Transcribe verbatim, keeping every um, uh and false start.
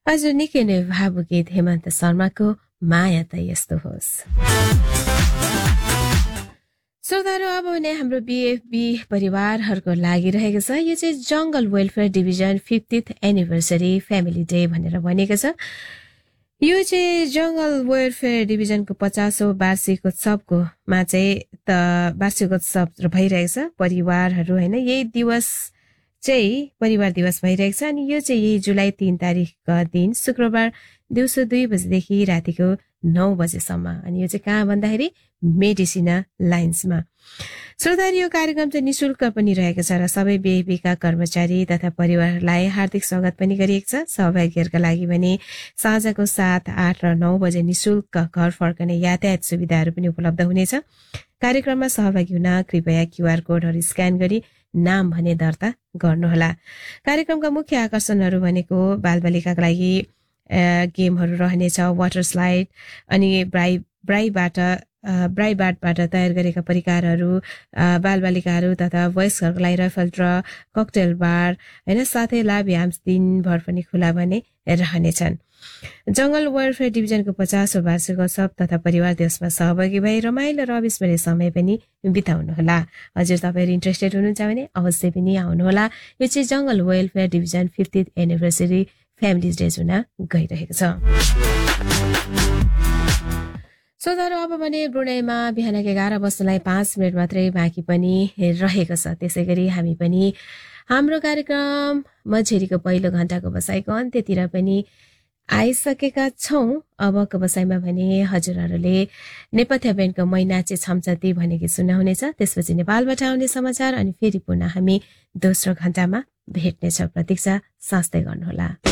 हजुर निकै नै भावुक गीत हेमन्त शर्माको माया त यस्तो होस्। श्रोताहरू अब भने हाम्रो बीएफबी परिवारहरूको लागिरहेको छ। यो चाहिँ जंगल welfare division फिफ्टिथ anniversary family day भनेर भनेको छ। यो चाहिँ जंगल वेलफेयर डिभिजनको पचासौं वार्षिकोत्सवको मा चाहिँ त वार्षिकोत्सव भइरहेको छ। परिवारहरू होइन यही दिवस चाहिँ परिवार दिवस भइरहेको छ अनि यो चाहिँ यही जुलाई तीन तारिकका दिन शुक्रबार दिउँसो दुई बजेदेखि रातिको नौ बजेसम्म अनि यो चाहिँ कहाँ भन्दाखेरि मेडिसिना लाइन्समा। श्रोताहरू यो कार्यक्रम चाहिँ निशुल्क पनि रहेको छ र सबै बीएफबीका कर्मचारी तथा परिवारलाई हार्दिक स्वागत पनि गरिएको छ। सहभागीहरूका लागि भने साँझको सात आठ र नौ बजे निशुल्क घर फर्कने यातायात सुविधाहरू पनि उपलब्ध हुनेछ। कार्यक्रममा सहभागी हुन कृपया क्यूआर कोडहरू स्क्यान गरी नाम भने दर्ता गर्नुहोला। कार्यक्रमका मुख्य आकर्षणहरू भनेको बालबालिकाका लागि गेमहरू रहनेछ, वाटर स्लाइड अनि ब्राइ ब्राइबाट ब्राइबाटबाट तयार गरेका परिकारहरू, बालबालिकाहरू तथा वयस्कहरूको लागि राइफल ड्र, ककटेल बार होइन साथै लाभ याम्स दिनभर पनि खुला भने रहनेछन्। जंगल वेलफेयर डिभिजनको पचासौं वार्षिकोत्सव तथा परिवार दिवसमा सहभागी भई रमाइलो र अविस्मरणीय समय पनि बिताउनुहोला। हजुर तपाईँहरू इन्ट्रेस्टेड हुनुहुन्छ भने अवश्य पनि आउनुहोला। यो चाहिँ जंगल welfare division फिफ्टिथ anniversary family day हुन गइरहेको छ। श्रोताहरू अब भने ब्रुनाईमा बिहानको एघार बज्नलाई पाँच मिनट मात्रै बाँकी पनि रहेको छ। त्यसै गरी हामी पनि हाम्रो कार्यक्रम मझेरीको पहिलो घण्टाको बसाइको अन्त्यतिर पनि आइसकेका छौं। अबको बसाइमा भने हजुरहरूले नेपथ्य ब्यान्डको मैनाचे छम्चती भन्ने गीत सुन्नुहुनेछ। त्यसपछि नेपालबाट आउने समाचार अनि फेरि पुनः हामी दोस्रो घण्टामा भेट्नेछौँ। प्रतीक्षा साँच्दै गर्नुहोला।